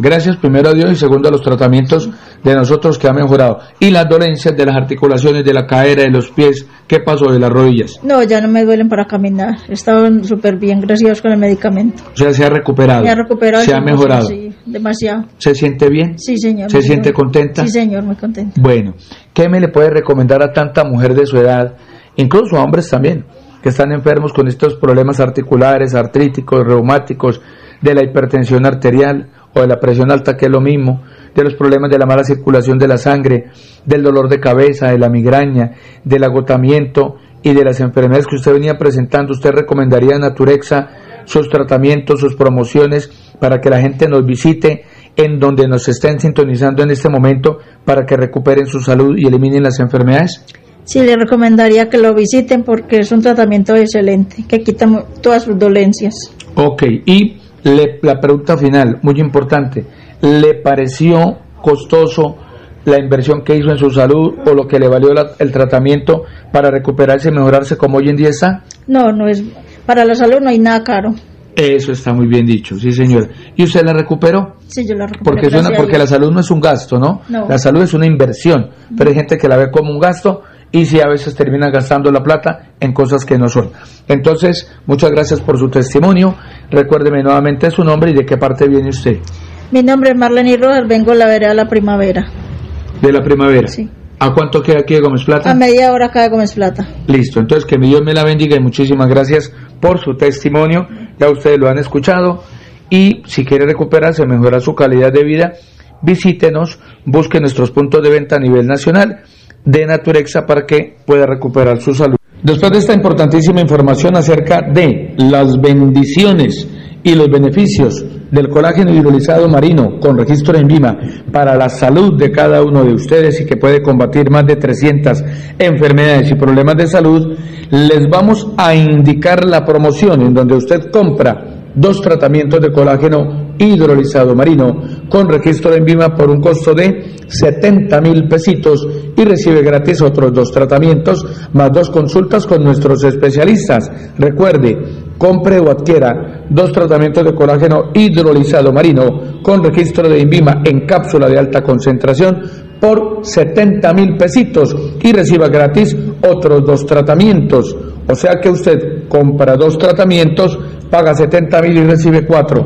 Gracias primero a Dios y segundo a los tratamientos de nosotros que ha mejorado. Y las dolencias de las articulaciones, de la cadera, de los pies, ¿qué pasó de las rodillas? No, ya no me duelen para caminar. Estaban súper bien, gracias con el medicamento. O sea, se ha recuperado. Se ha mejorado. Sí, demasiado. ¿Se siente bien? Sí, señor. ¿Se siente contenta? Sí, señor, muy contenta. Bueno, ¿qué me le puede recomendar a tanta mujer de su edad, incluso a hombres también, que están enfermos con estos problemas articulares, artríticos, reumáticos, de la hipertensión arterial o de la presión alta, que es lo mismo, de los problemas de la mala circulación de la sangre, del dolor de cabeza, de la migraña, del agotamiento y de las enfermedades que usted venía presentando? ¿Usted recomendaría a Naturexa sus tratamientos, sus promociones, para que la gente nos visite en donde nos estén sintonizando en este momento para que recuperen su salud y eliminen las enfermedades? Sí, le recomendaría que lo visiten porque es un tratamiento excelente, que quita todas sus dolencias. Ok, y la pregunta final, muy importante, ¿le pareció costoso la inversión que hizo en su salud o lo que le valió el tratamiento para recuperarse y mejorarse como hoy en día está? No, no es, para la salud no hay nada caro. Eso está muy bien dicho, sí señor. ¿Y usted la recuperó? Sí, yo la recuperé. Porque la salud no es un gasto, ¿no? No. La salud es una inversión, pero hay gente que la ve como un gasto y sí a veces termina gastando la plata en cosas que no son. Entonces, muchas gracias por su testimonio. Recuérdeme nuevamente su nombre y de qué parte viene usted. Mi nombre es Marlene Rojas, vengo de la vereda La Primavera. ¿De La Primavera? Sí. ¿A cuánto queda aquí de Gómez Plata? A media hora acá de Gómez Plata. Listo, entonces que mi Dios me la bendiga y muchísimas gracias por su testimonio. Ya ustedes lo han escuchado y si quiere recuperarse, mejorar su calidad de vida, visítenos, busque nuestros puntos de venta a nivel nacional de Naturexa para que pueda recuperar su salud. Después de esta importantísima información acerca de las bendiciones y los beneficios del colágeno hidrolizado marino con registro en INVIMA para la salud de cada uno de ustedes y que puede combatir más de 300 enfermedades y problemas de salud, les vamos a indicar la promoción en donde usted compra 2 tratamientos de colágeno hidrolizado marino con registro en INVIMA por un costo de 70,000 pesitos y recibe gratis otros 2 tratamientos más 2 consultas con nuestros especialistas. Recuerde, compre o adquiera 2 tratamientos de colágeno hidrolizado marino con registro de INVIMA en cápsula de alta concentración por 70,000 pesitos y reciba gratis otros 2 tratamientos. O sea que usted compra 2 tratamientos, paga 70,000 y recibe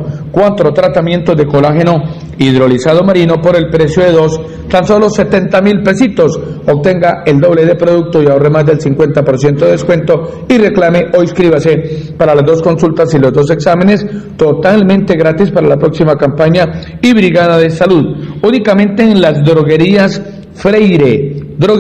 4 tratamientos de colágeno hidrolizado marino por el precio de 2, tan solo 70,000 pesitos. Obtenga el doble de producto y ahorre más del 50% de descuento y reclame o inscríbase para las 2 consultas y los 2 exámenes totalmente gratis para la próxima campaña y Brigada de Salud. Únicamente en las droguerías Freire,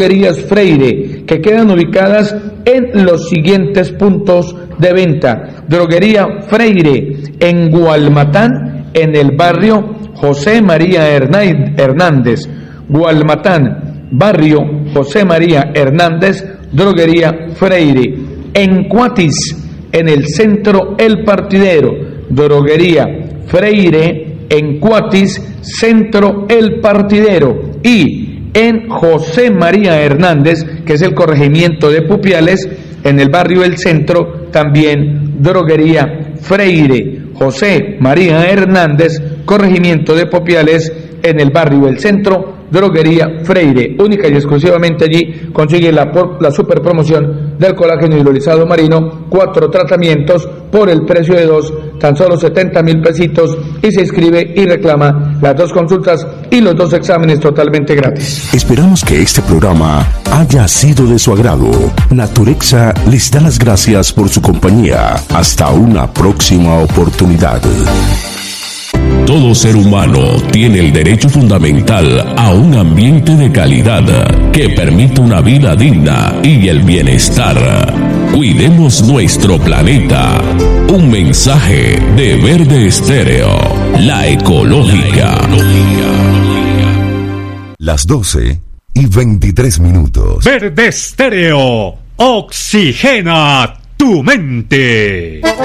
que quedan ubicadas en los siguientes puntos de venta. Droguería Freire en Gualmatán, en el barrio José María Hernández. Gualmatán, barrio José María Hernández, Droguería Freire. En Cuatis, en el centro El Partidero, Droguería Freire en Cuatis, centro El Partidero. Y en José María Hernández, que es el corregimiento de Pupiales, en el barrio El Centro, también Droguería Freire. José María Hernández, corregimiento de Pupiales, en el barrio El Centro, Droguería Freire. Única y exclusivamente allí consigue la super promoción del colágeno hidrolizado marino, 4 tratamientos por el precio de 2, tan solo 70,000 pesitos y se inscribe y reclama las 2 consultas y los 2 exámenes totalmente gratis. Esperamos que este programa haya sido de su agrado. Naturexa les da las gracias por su compañía. Hasta una próxima oportunidad. Todo ser humano tiene el derecho fundamental a un ambiente de calidad que permita una vida digna y el bienestar. Cuidemos nuestro planeta. Un mensaje de Verde Estéreo, la ecológica. Las 12:23. Verde Estéreo, oxigena tu mente.